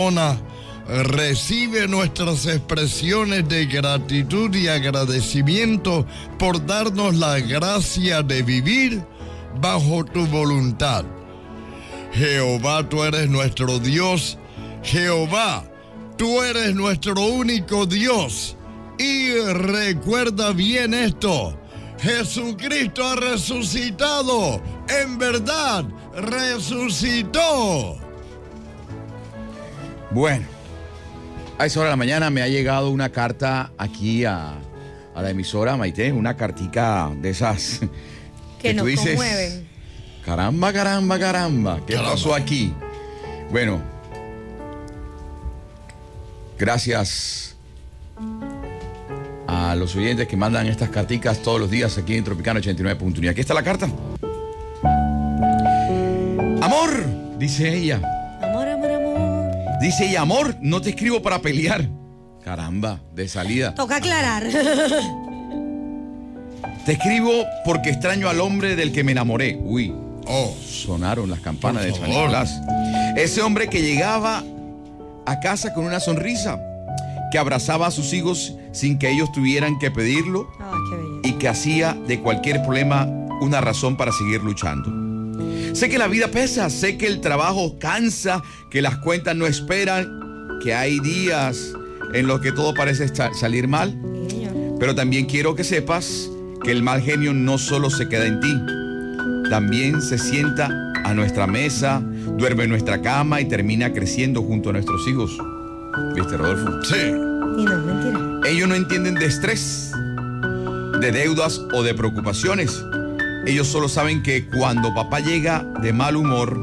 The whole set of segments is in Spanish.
Recibe nuestras expresiones de gratitud y agradecimiento por darnos la gracia de vivir bajo tu voluntad. Jehová, tú eres nuestro Dios. Jehová, tú eres nuestro único Dios. Y recuerda bien esto: Jesucristo ha resucitado. En verdad, resucitó. Bueno, a esa hora de la mañana me ha llegado una carta aquí a la emisora, Maite, una cartica de esas que nos tú dices, conmueven. Caramba, ¿qué pasó aquí? Bueno, gracias a los oyentes que mandan estas carticas todos los días aquí en Tropicana 89.1. Aquí está la carta. Amor, dice ella. Amor. Dice ella, amor, no te escribo para pelear. Caramba, de salida. Toca aclarar. Te escribo porque extraño al hombre del que me enamoré. Uy, sonaron las campanas de San Nicolás. Ese hombre que llegaba a casa con una sonrisa, que abrazaba a sus hijos sin que ellos tuvieran que pedirlo, Qué bello. y que hacía de cualquier problema una razón para seguir luchando. Sé que la vida pesa, sé que el trabajo cansa, que las cuentas no esperan, que hay días en los que todo parece salir mal, pero también quiero que sepas que el mal genio no solo se queda en ti, también se sienta a nuestra mesa, duerme en nuestra cama y termina creciendo junto a nuestros hijos. ¿Viste, Rodolfo? Sí. Y no es mentira. Ellos no entienden de estrés, de deudas o de preocupaciones. Ellos solo saben que cuando papá llega de mal humor,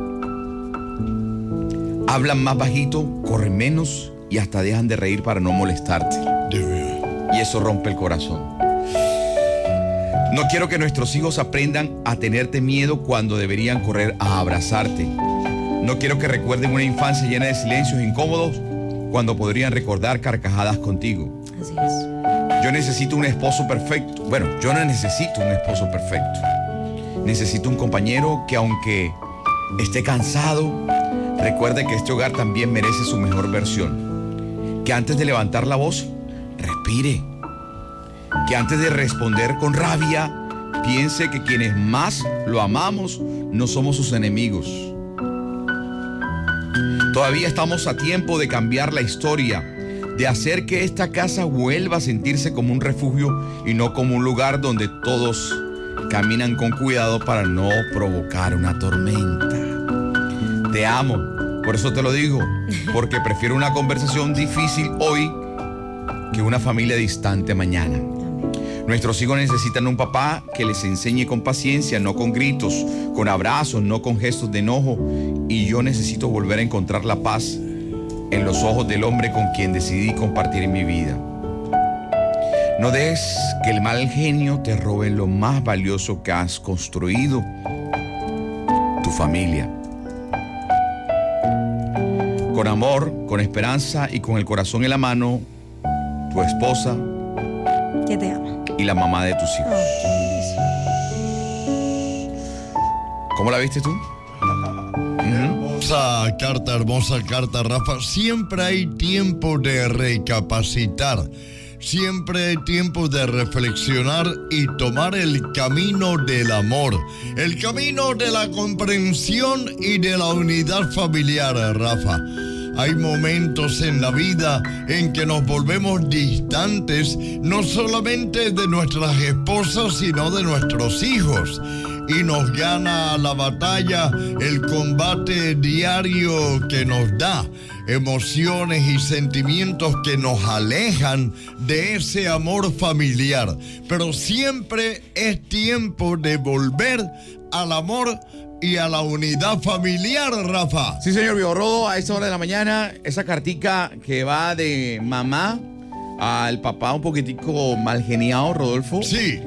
hablan más bajito, corren menos y hasta dejan de reír para no molestarte. Y eso rompe el corazón. No quiero que nuestros hijos aprendan a tenerte miedo cuando deberían correr a abrazarte. No quiero que recuerden una infancia llena de silencios incómodos cuando podrían recordar carcajadas contigo. Así es. Yo necesito un esposo perfecto. Bueno, yo no necesito un esposo perfecto. Necesito un compañero que, aunque esté cansado, recuerde que este hogar también merece su mejor versión. Que antes de levantar la voz, respire. Que antes de responder con rabia, piense que quienes más lo amamos no somos sus enemigos. Todavía estamos a tiempo de cambiar la historia, de hacer que esta casa vuelva a sentirse como un refugio y no como un lugar donde todos caminan con cuidado para no provocar una tormenta. Te amo, por eso te lo digo, porque prefiero una conversación difícil hoy que una familia distante mañana. Nuestros hijos necesitan un papá que les enseñe con paciencia, no con gritos, con abrazos, no con gestos de enojo. Y yo necesito volver a encontrar la paz en los ojos del hombre con quien decidí compartir mi vida. No dejes que el mal genio te robe lo más valioso que has construido, tu familia. Con amor, con esperanza y con el corazón en la mano, tu esposa, Que te ama. y la mamá de tus hijos. ¿Cómo la viste tú? Hermosa carta, Rafa. Siempre hay tiempo de recapacitar. Siempre hay tiempo de reflexionar y tomar el camino del amor, el camino de la comprensión y de la unidad familiar, Rafa. Hay momentos en la vida en que nos volvemos distantes, no solamente de nuestras esposas, sino de nuestros hijos. Y nos gana la batalla el combate diario que nos da emociones y sentimientos que nos alejan de ese amor familiar. Pero siempre es tiempo de volver al amor y a la unidad familiar, Rafa. Sí, señor Biorrodo, a esta hora de la mañana, esa cartica que va de mamá al papá un poquitico mal geniado, Rodolfo. Sí.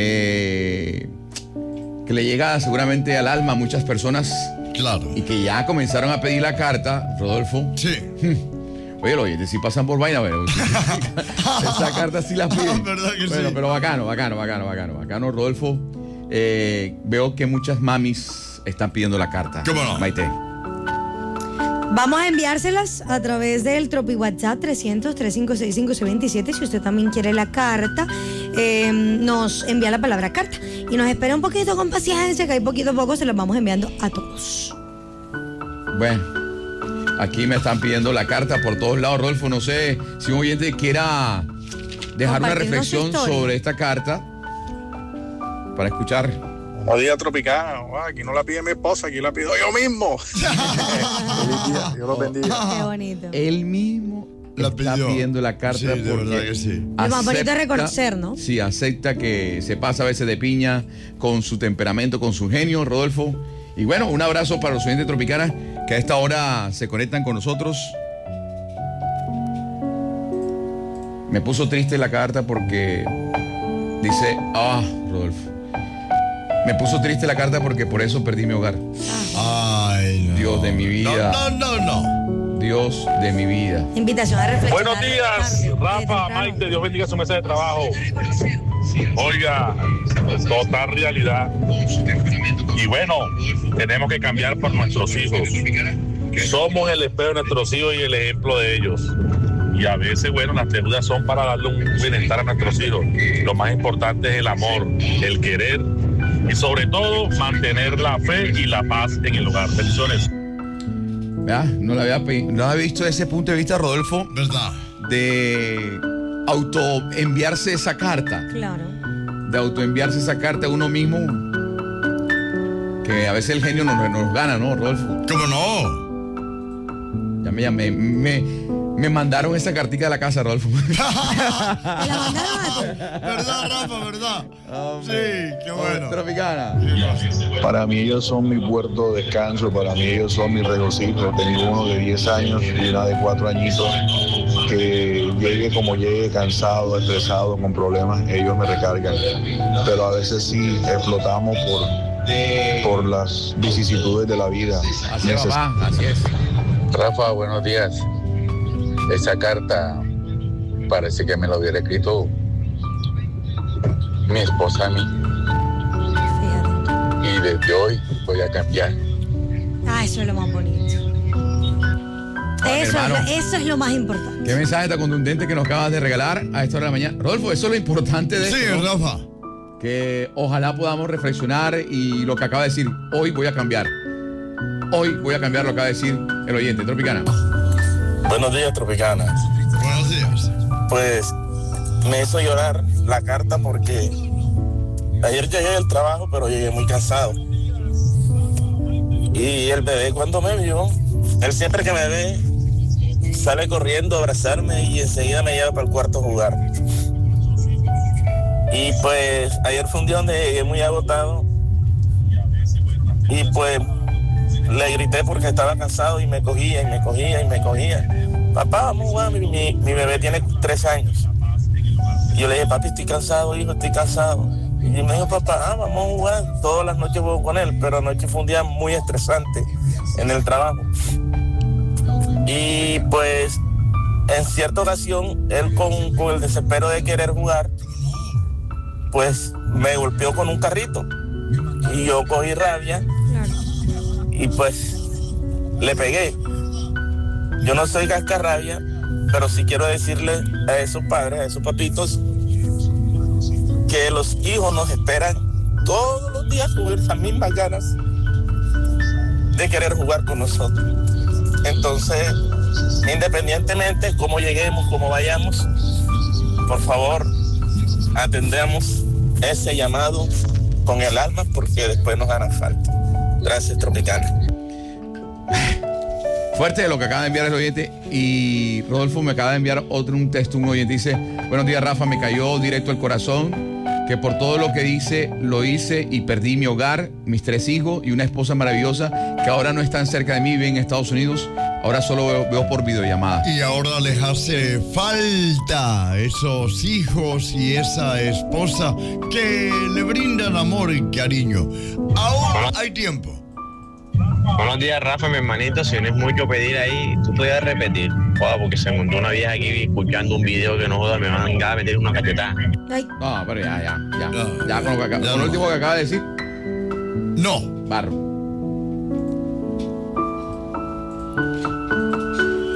Que le llega seguramente al alma a muchas personas. Claro. Y que ya comenzaron a pedir la carta, Rodolfo. Sí. Oye, los oyentes sí pasan por vaina, pero esa carta sí la piden. ¿Verdad que bueno, sí? pero bacano, Rodolfo. Veo que muchas mamis están pidiendo la carta. ¿Cómo no? Maite. Vamos a enviárselas a través del Tropi WhatsApp 300-356-1527. Si usted también quiere la carta, nos envía la palabra carta. Y nos espera un poquito con paciencia, que ahí poquito a poco se las vamos enviando a todos. Bueno, aquí me están pidiendo la carta por todos lados, Rodolfo. No sé si un oyente quiera dejar una reflexión sobre esta carta para escuchar. Buenos días, Tropicana. Aquí no la pide mi esposa, aquí la pido yo mismo. Feliz día, Dios los bendiga. Qué bonito. Él mismo La está pidió. pidiendo la carta Sí, de porque verdad que sí. Lo más bonito es reconocer, ¿no? Sí, acepta que se pasa a veces de piña con su temperamento, con su genio, Rodolfo. Y bueno, un abrazo para los oyentes de Tropicana que a esta hora se conectan con nosotros. Me puso triste la carta porque dice, Rodolfo. Me puso triste la carta porque por eso perdí mi hogar. Ay, no. Dios de mi vida. No. Dios de mi vida. Invitación a reflexionar. Buenos días, tarde, Rafa, temprano. Maite, Dios bendiga su mesa de trabajo. Oiga, total realidad. Y bueno, tenemos que cambiar por nuestros hijos. Somos el espejo de nuestros hijos y el ejemplo de ellos. Y a veces, bueno, las deudas son para darle un bienestar a nuestros hijos. Lo más importante es el amor, el querer y sobre todo mantener la fe y la paz en el hogar. Bendiciones. ¿Verdad? No la había visto desde ese punto de vista, Rodolfo, ¿Verdad? de autoenviarse esa carta. Claro. De autoenviarse esa carta a uno mismo. Que a veces el genio nos gana, ¿no, Rodolfo? ¿Cómo no? Ya me mandaron esa cartica de la casa, Rodolfo. ¿Te la mandaron a ti? ¿Verdad, Rafa? ¿Verdad? Sí, qué bueno. Tropicana. Para mí ellos son mi puerto de descanso, para mí ellos son mi regocijo. Tengo uno de 10 años y una de 4 añitos que llegue como llegue, cansado, estresado, con problemas, ellos me recargan. Pero a veces sí explotamos por las vicisitudes de la vida. Así es, papá, así es. Rafa, buenos días. Esa carta parece que me lo hubiera escrito mi esposa a mí. Fíjate. Y desde hoy voy a cambiar. Eso es lo más bonito. hermano. Eso es lo más importante. Qué mensaje tan contundente que nos acabas de regalar a esta hora de la mañana. Rodolfo, eso es lo importante de Sí, esto, ¿no? Rafa. Que ojalá podamos reflexionar y lo que acaba de decir, hoy voy a cambiar. Hoy voy a cambiar lo que acaba de decir el oyente, Tropicana. Buenos días, Tropicana. Buenos días. Pues me hizo llorar la carta porque ayer llegué del trabajo, pero llegué muy cansado. Y el bebé cuando me vio, él siempre que me ve, sale corriendo a abrazarme y enseguida me lleva para el cuarto a jugar. Y pues ayer fue un día donde llegué muy agotado y pues le grité porque estaba cansado y me cogía. Papá, vamos a jugar, mi bebé tiene 3 años. Y yo le dije, papi, estoy cansado, hijo, estoy cansado. Y me dijo, papá, vamos a jugar. Todas las noches juego con él, pero anoche fue un día muy estresante en el trabajo. Y pues en cierta ocasión, él con el desespero de querer jugar, pues me golpeó con un carrito. Y yo cogí rabia. Claro. Y pues le pegué. Yo no soy cascarrabia, pero sí quiero decirle a esos padres, a esos papitos, que los hijos nos esperan todos los días con esas mismas ganas de querer jugar con nosotros. Entonces, independientemente cómo lleguemos, cómo vayamos, por favor, atendamos ese llamado con el alma porque después nos hará falta. Gracias, Tropicana. Fuerte lo que acaba de enviar el oyente. Y Rodolfo me acaba de enviar un texto, un oyente dice: buenos días, Rafa, me cayó directo al corazón que por todo lo que dice, lo hice y perdí mi hogar, mis 3 hijos y una esposa maravillosa que ahora no están cerca de mí, viven en Estados Unidos. Ahora solo veo por videollamada. Y ahora les hace falta esos hijos y esa esposa que le brindan amor y cariño. Aún hay tiempo. Buenos días, Rafa, mi hermanito. Si no es mucho pedir ahí, tú podías repetir. Joder, porque se montó una vieja aquí escuchando un video que no joda, me van a meter una cachetada. Ay, No, pero ya Ya, con lo, que ya con lo no. último que acaba de decir, No. barro.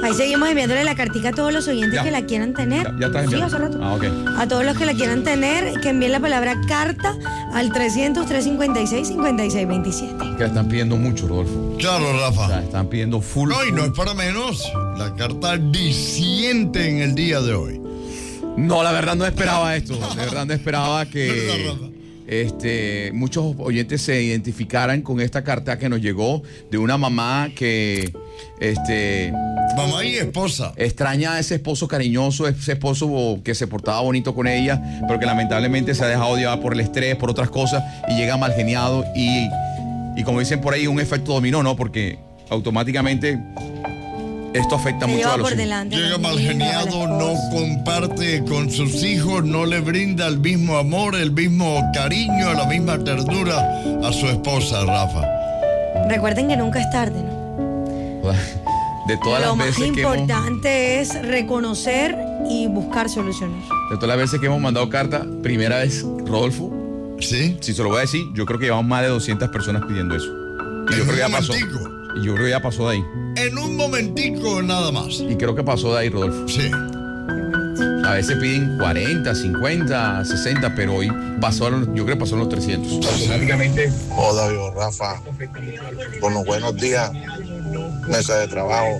Ahí seguimos enviándole la cartica a todos los oyentes que la quieran tener. Ya estás enviando. Sí, hace rato. Ah, ok. A todos los que la quieran tener, que envíen la palabra carta al 300-356-5627. Que la están pidiendo mucho, Rodolfo. Claro, Rafa. La están pidiendo full. No, y no es para menos. La carta diciente en el día de hoy. No, la verdad no esperaba esto. De verdad no esperaba que muchos oyentes se identificaran con esta carta que nos llegó de una mamá que mamá y esposa. extraña a ese esposo cariñoso, ese esposo que se portaba bonito con ella, pero que lamentablemente se ha dejado llevar por el estrés, por otras cosas, y llega mal geniado y como dicen por ahí, un efecto dominó, ¿no? Porque automáticamente esto afecta mucho a los hijos. Llega mal geniado, no comparte con sus hijos, no le brinda el mismo amor, el mismo cariño, la misma ternura a su esposa, Rafa. Recuerden que nunca es tarde, ¿no? De todas Lo las más veces que hemos, importante es reconocer y buscar soluciones. de todas las veces que hemos mandado carta, primera vez, Rodolfo, ¿sí? Si se lo voy a decir, yo creo que llevamos más de 200 personas pidiendo eso. Y yo creo que ya pasó. Y yo creo que ya pasó de ahí. En un momentico nada más. Y creo que pasó de ahí, Rodolfo. Sí. A veces piden 40, 50, 60, pero hoy pasó, yo creo que pasó los 300. Automáticamente. Hola, yo, Rafa. Con los buenos días, mesa de trabajo.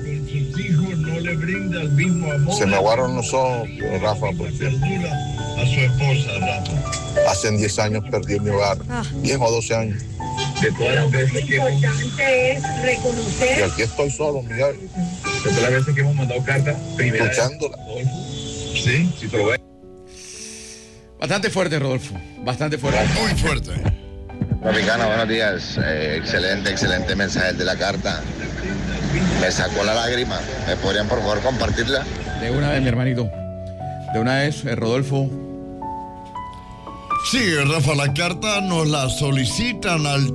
Se me aguaron los ojos, yo, Rafa, porque A su esposa, Rafa. hace 10 años perdí mi hogar. 10 o 12 años. De todas las veces que importante es reconocer. Y aquí estoy solo, mira. De todas las veces que hemos mandado cartas, primera Escuchándola. Sí, si te lo voy. Bastante fuerte, Rodolfo. Bastante fuerte. Muy fuerte. Tropicana, buenos días. Excelente mensaje de la carta. Me sacó la lágrima. ¿Me podrían por favor compartirla? De una vez, mi hermanito. De una vez, Rodolfo. Sí, Rafa, la carta nos la solicitan al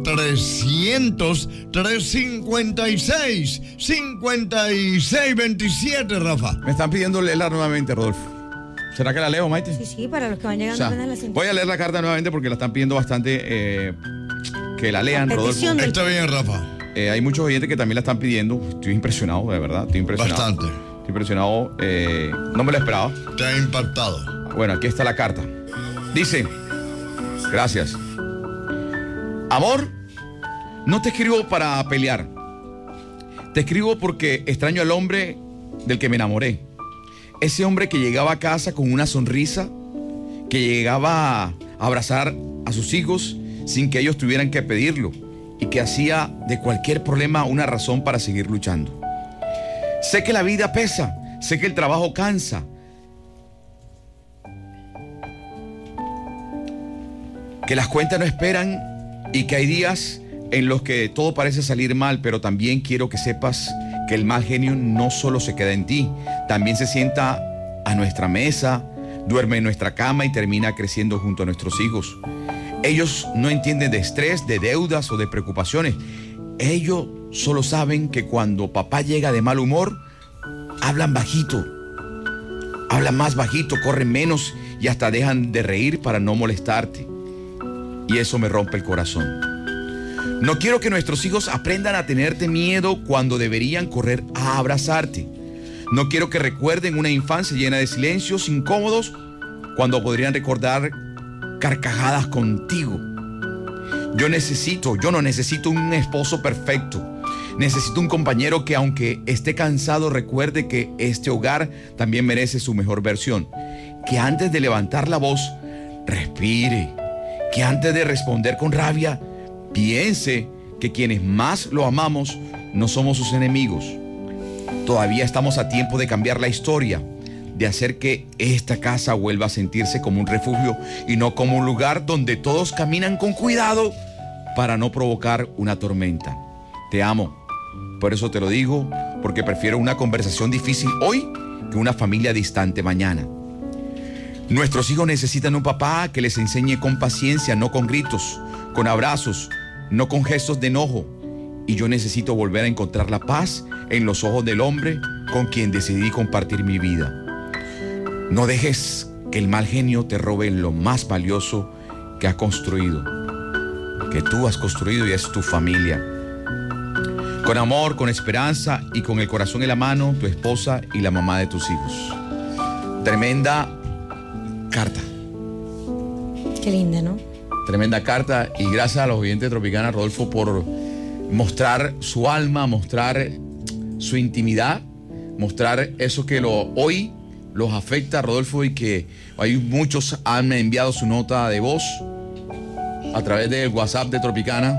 300-356-5627, Rafa. Me están pidiendo leerla nuevamente, Rodolfo. ¿Será que la leo, Maite? Sí, para los que van llegando apenas a la cinta. Voy a leer la carta nuevamente porque la están pidiendo bastante que la lean, Rodolfo. Está bien, Rafa. Hay muchos oyentes que también la están pidiendo. Estoy impresionado, de verdad. Estoy impresionado. Bastante. Estoy impresionado. No me lo esperaba. Te ha impactado. Bueno, aquí está la carta. Dice, gracias. Amor, no te escribo para pelear. Te escribo porque extraño al hombre del que me enamoré. Ese hombre que llegaba a casa con una sonrisa, que llegaba a abrazar a sus hijos sin que ellos tuvieran que pedirlo y que hacía de cualquier problema una razón para seguir luchando. Sé que la vida pesa, sé que el trabajo cansa, que las cuentas no esperan y que hay días en los que todo parece salir mal, pero también quiero que sepas que el mal genio no solo se queda en ti, también se sienta a nuestra mesa, duerme en nuestra cama y termina creciendo junto a nuestros hijos. Ellos no entienden de estrés, de deudas o de preocupaciones. Ellos solo saben que cuando papá llega de mal humor, hablan bajito, hablan más bajito, corren menos y hasta dejan de reír para no molestarte. Y eso me rompe el corazón. No quiero que nuestros hijos aprendan a tenerte miedo cuando deberían correr a abrazarte. No quiero que recuerden una infancia llena de silencios incómodos cuando podrían recordar carcajadas contigo. Yo no necesito un esposo perfecto. Necesito un compañero que, aunque esté cansado, recuerde que este hogar también merece su mejor versión. Que antes de levantar la voz, respire. Que antes de responder con rabia, piense que quienes más lo amamos no somos sus enemigos. Todavía estamos a tiempo de cambiar la historia, de hacer que esta casa vuelva a sentirse como un refugio y no como un lugar donde todos caminan con cuidado para no provocar una tormenta. Te amo. Por eso te lo digo, porque prefiero una conversación difícil hoy que una familia distante mañana. Nuestros hijos necesitan un papá que les enseñe con paciencia, no con gritos, con abrazos, no con gestos de enojo. Y yo necesito volver a encontrar la paz en los ojos del hombre con quien decidí compartir mi vida. No dejes que el mal genio te robe lo más valioso que has construido, que tú has construido y es tu familia. Con amor, con esperanza y con el corazón en la mano, tu esposa y la mamá de tus hijos. Tremenda carta. Qué linda, ¿no? Tremenda carta, y gracias a los oyentes de Tropicana, Rodolfo, por mostrar su alma, mostrar su intimidad, mostrar eso que hoy los afecta, Rodolfo, y que hay muchos han enviado su nota de voz a través del WhatsApp de Tropicana,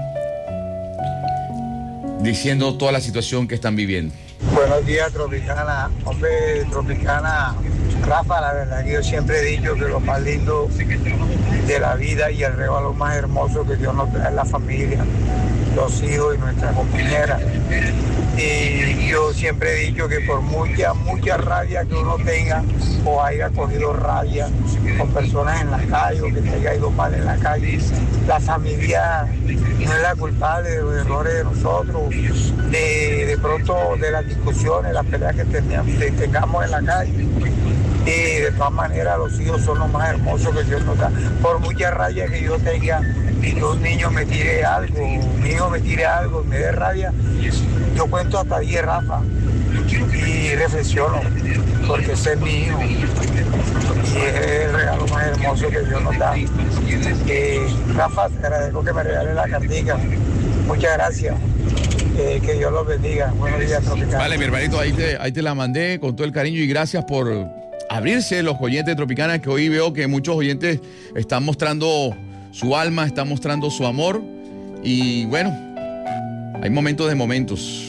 diciendo toda la situación que están viviendo. Buenos días, Tropicana. Hombre, Tropicana, Rafa, la verdad que yo siempre he dicho que lo más lindo de la vida y el regalo más hermoso que Dios nos trae es la familia, los hijos y nuestra compañera. Y yo siempre he dicho que por mucha rabia que uno tenga o haya cogido rabia con personas en la calle o que te haya ido mal en la calle, la familia no es la culpable de los errores de nosotros, de pronto de las discusiones, las peleas que tengamos en la calle. Y de todas maneras los hijos son los más hermosos que Dios nos da. Por mucha rabia que yo tenga y que un niño me tire algo, un hijo me tire algo, me dé rabia, yo cuento hasta 10, Rafa, y reflexiono, porque ese es mi hijo y es el regalo más hermoso que Dios nos da. Rafa, te agradezco que me regales la cartica. Muchas gracias. Que Dios los bendiga. Buenos días, Tropicana. Vale, mi hermanito, ahí te la mandé con todo el cariño, y gracias por abrirse los oyentes de Tropicana, que hoy veo que muchos oyentes están mostrando su alma, están mostrando su amor, y bueno, hay momentos de momentos.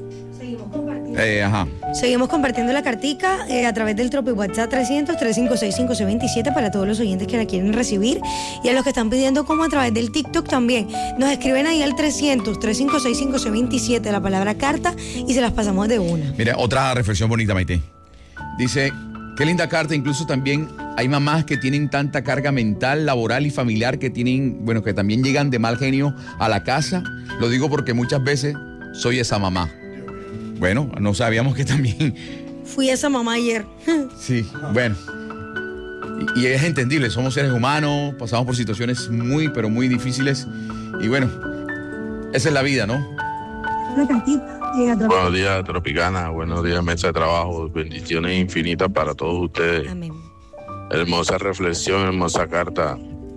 Seguimos compartiendo la cartica a través del Tropi WhatsApp 300-356-1527 para todos los oyentes que la quieren recibir, y a los que están pidiendo como a través del TikTok también. Nos escriben ahí al 300-356-1527 la palabra carta y se las pasamos de una. Mira, otra reflexión bonita, Maite. Dice, qué linda carta. Incluso también hay mamás que tienen tanta carga mental, laboral y familiar que que también llegan de mal genio a la casa. Lo digo porque muchas veces soy esa mamá. Bueno, no sabíamos que también... Fui esa mamá ayer. Sí, bueno. Y es entendible, somos seres humanos, pasamos por situaciones muy, pero muy difíciles. Y bueno, esa es la vida, ¿no? Buenos días, Tropicana. Buenos días, mesa de trabajo. Bendiciones infinitas para todos ustedes. Amén. Hermosa reflexión, hermosa carta.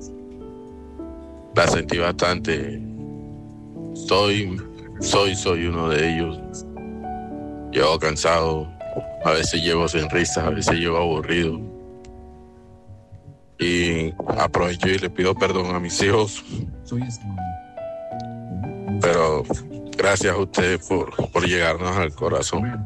La sentí bastante. Soy uno de ellos. Llevo cansado, a veces llevo sin risas, a veces llevo aburrido. Y aprovecho y le pido perdón a mis hijos. Pero gracias a ustedes por llegarnos al corazón.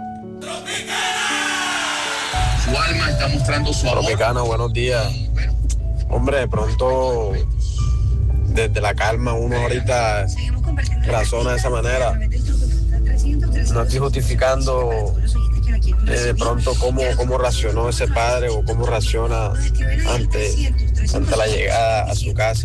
Su alma está mostrando su amor. Tropicana, buenos días. Hombre, de pronto, desde la calma, uno ahorita razona de esa manera. No estoy justificando de pronto cómo reaccionó ese padre o cómo reacciona ante la llegada a su casa.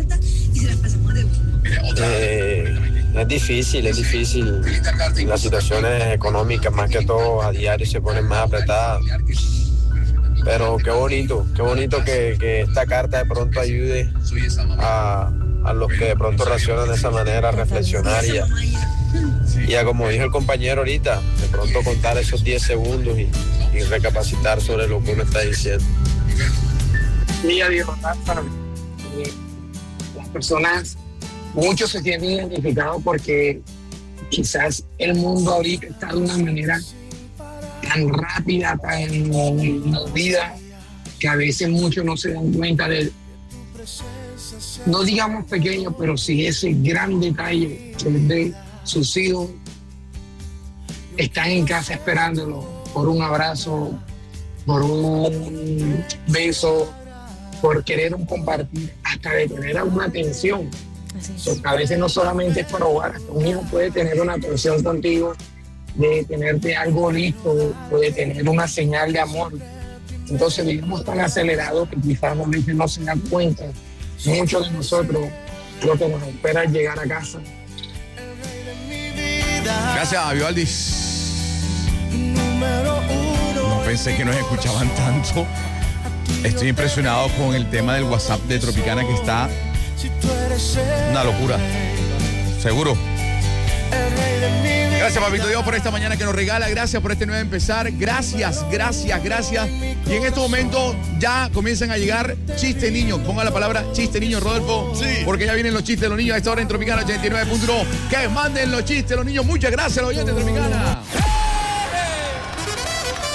Es difícil. Las situaciones económicas, más que todo, a diario se ponen más apretadas. Pero qué bonito que esta carta de pronto ayude a los que de pronto reaccionan de esa manera, a reflexionar y a, como dijo el compañero ahorita, de pronto contar esos 10 segundos y recapacitar sobre lo que uno está diciendo. Mira, Diego, las personas, muchos se sienten identificados porque quizás el mundo ahorita está de una manera tan rápida, tan movida, que a veces muchos no se dan cuenta de, no digamos pequeño, pero sí ese gran detalle que es de sus hijos están en casa esperándolo por un abrazo, por un beso, por querer un compartir, hasta de tener alguna atención. Porque a veces no solamente es para robar, hasta un hijo puede tener una atención contigo, de tenerte algo listo, puede tener una señal de amor. Entonces vivimos tan acelerados que quizás a veces no se dan cuenta, muchos de nosotros, lo que nos espera es llegar a casa. Gracias, Vivaldis. No pensé que nos escuchaban tanto. Estoy impresionado con el tema del WhatsApp de Tropicana, que está una locura. Seguro. Gracias, papito Dios, por esta mañana que nos regala. Gracias por este nuevo empezar. Gracias. Y en estos momentos ya comienzan a llegar chistes niños. Ponga la palabra chiste niño, Rodolfo. Sí. Porque ya vienen los chistes de los niños a esta hora en Tropicana 89.1. Que manden los chistes los niños. Muchas gracias a los oyentes de Tropicana.